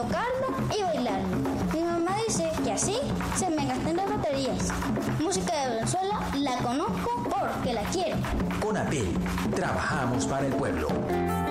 tocarlo y bailarlo. Mi mamá dice que así se me gastan las baterías. Música de Venezuela la conozco porque la quiero. Conapel, trabajamos para el pueblo.